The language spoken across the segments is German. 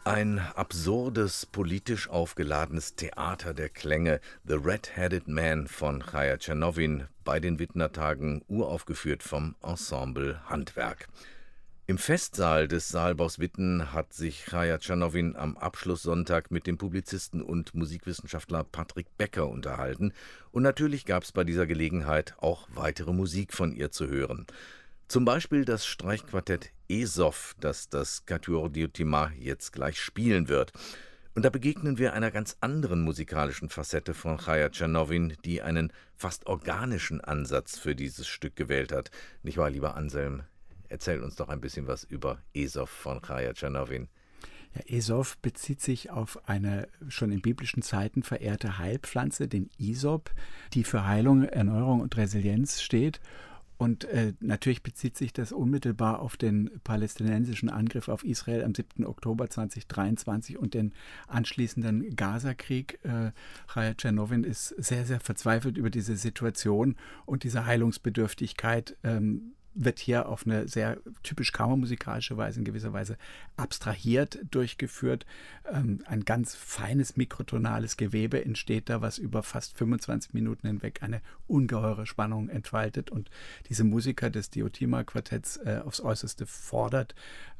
Ein absurdes, politisch aufgeladenes Theater der Klänge, The Red-Headed Man von Chaya Tschernowin, bei den Widner-Tagen uraufgeführt vom Ensemble Handwerk. Im Festsaal des Saalbaus Witten hat sich Chaya Tschernowin am Abschlusssonntag mit dem Publizisten und Musikwissenschaftler Patrick Becker unterhalten, und natürlich gab es bei dieser Gelegenheit auch weitere Musik von ihr zu hören. Zum Beispiel das Streichquartett Esof, das das Quatuor Diotima jetzt gleich spielen wird. Und da begegnen wir einer ganz anderen musikalischen Facette von Chaya Tschernowin, die einen fast organischen Ansatz für dieses Stück gewählt hat. Nicht wahr, lieber Anselm? Erzähl uns doch ein bisschen was über Esof von Chaya Tschernowin. Ja, Esof bezieht sich auf eine schon in biblischen Zeiten verehrte Heilpflanze, den Isop, die für Heilung, Erneuerung und Resilienz steht. Und natürlich bezieht sich das unmittelbar auf den palästinensischen Angriff auf Israel am 7. Oktober 2023 und den anschließenden Gaza-Krieg. Chaya Tschernowin ist sehr, sehr verzweifelt über diese Situation und diese Heilungsbedürftigkeit wird hier auf eine sehr typisch kammermusikalische Weise, in gewisser Weise abstrahiert durchgeführt. Ein ganz feines mikrotonales Gewebe entsteht da, was über fast 25 Minuten hinweg eine ungeheure Spannung entfaltet und diese Musiker des Diotima-Quartetts aufs Äußerste fordert.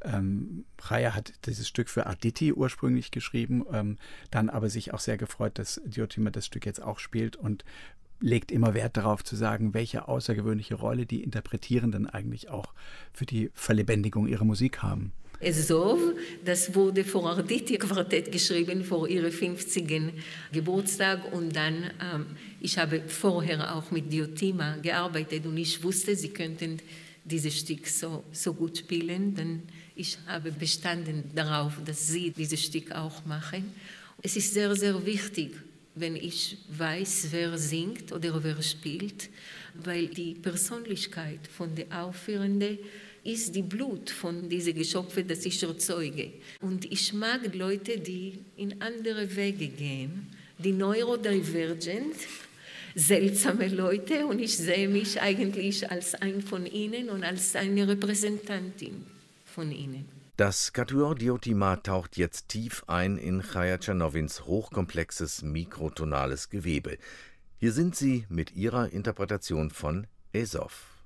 Chaya hat dieses Stück für Arditi ursprünglich geschrieben, dann aber sich auch sehr gefreut, dass Diotima das Stück jetzt auch spielt und legt immer Wert darauf zu sagen, welche außergewöhnliche Rolle die Interpretierenden eigentlich auch für die Verlebendigung ihrer Musik haben. Esof, das wurde vor Arditi-Quartett geschrieben, vor ihrem 50. Geburtstag. Und dann, ich habe vorher auch mit Diotima gearbeitet und ich wusste, sie könnten dieses Stück so gut spielen. Denn ich habe bestanden darauf, dass sie dieses Stück auch machen. Es ist sehr, sehr wichtig, wenn ich weiß, wer singt oder wer spielt, weil die Persönlichkeit von der Aufführenden ist die Blut von diesen Geschöpfen, das ich erzeuge. Und ich mag Leute, die in andere Wege gehen, die neurodivergent, seltsame Leute, und ich sehe mich eigentlich als ein von ihnen und als eine Repräsentantin von ihnen. Das Quatuor Diotima taucht jetzt tief ein in Chaya Tschernowins hochkomplexes mikrotonales Gewebe. Hier sind sie mit ihrer Interpretation von Esof.